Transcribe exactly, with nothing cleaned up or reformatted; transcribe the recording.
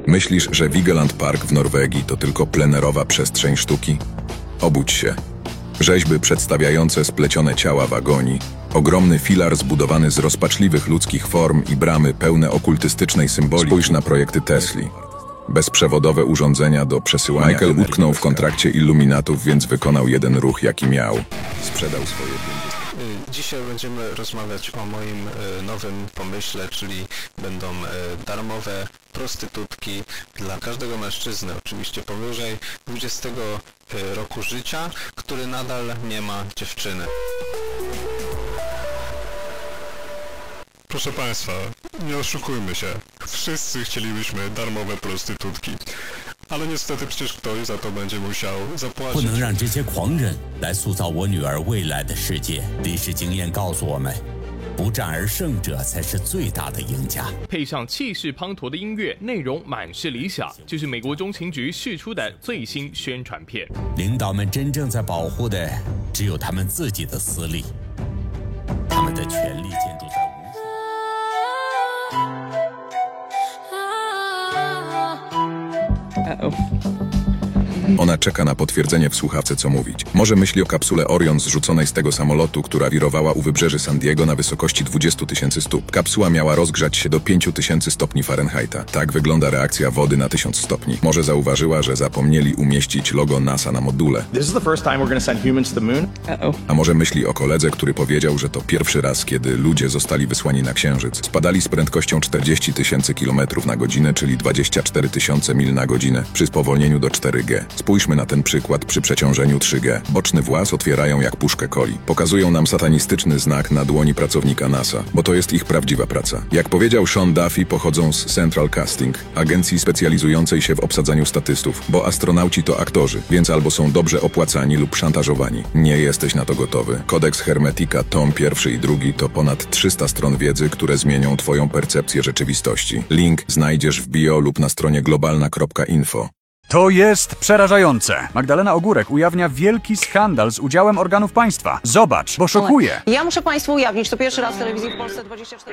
Myślisz, że Vigeland Park w Norwegii to tylko plenerowa przestrzeń sztuki? Obudź się. Rzeźby przedstawiające splecione ciała w agonii, ogromny filar zbudowany z rozpaczliwych ludzkich form i bramy pełne okultystycznej symboliki. Spójrz na projekty Tesli. Bezprzewodowe urządzenia do przesyłania Michael utknął w kontrakcie Illuminatów, więc wykonał jeden ruch, jaki miał. Sprzedał swoje pieniądze. Dzisiaj będziemy rozmawiać o moim e, nowym pomyśle, czyli będą e, darmowe prostytutki dla każdego mężczyzny, oczywiście powyżej dwudziestego e, roku życia, który nadal nie ma dziewczyny. Proszę Państwa, nie oszukujmy się. Wszyscy chcielibyśmy darmowe prostytutki. Ale niestety przecież ktoś za to będzie musiał 不 zapłacić. 能让这些狂人来塑造我女儿未来的世界。历史经验告诉我们，不战而胜者才是最大的赢家。 配上气势滂沱的音乐，内容满是理想，就是美国中情局释出的最新宣传片。 领导们真正在保护的，只有他们自己的私利，他们的权力建筑在无数。 Ona czeka na potwierdzenie w słuchawce, co mówić. Może myśli o kapsule Orion zrzuconej z tego samolotu, która wirowała u wybrzeży San Diego na wysokości dwudziestu tysięcy stóp. Kapsuła miała rozgrzać się do pięciu tysięcy stopni Fahrenheita. Tak wygląda reakcja wody na tysiąc stopni. Może zauważyła, że zapomnieli umieścić logo NASA na module. This is the first time we're going to send humans to the moon? Uh-oh. A może myśli o koledze, który powiedział, że to pierwszy raz, kiedy ludzie zostali wysłani na Księżyc. Spadali z prędkością czterdzieści tysięcy kilometrów na godzinę, czyli dwadzieścia cztery tysiące mil na godzinę, przy spowolnieniu do cztery G. Spójrzmy na ten przykład przy przeciążeniu trzy G. Boczny włas otwierają jak puszkę coli. Pokazują nam satanistyczny znak na dłoni pracownika NASA, bo to jest ich prawdziwa praca. Jak powiedział Sean Duffy, pochodzą z Central Casting, agencji specjalizującej się w obsadzaniu statystów, bo astronauci to aktorzy, więc albo są dobrze opłacani lub szantażowani. Nie jesteś na to gotowy. Kodeks Hermetika, tom pierwszy i drugi to ponad trzysta stron wiedzy, które zmienią twoją percepcję rzeczywistości. Link znajdziesz w bio lub na stronie globalna kropka info. To jest przerażające. Magdalena Ogórek ujawnia wielki skandal z udziałem organów państwa. Zobacz, bo szokuje. Ja muszę Państwu ujawnić, to pierwszy raz w telewizji w Polsce dwadzieścia cztery.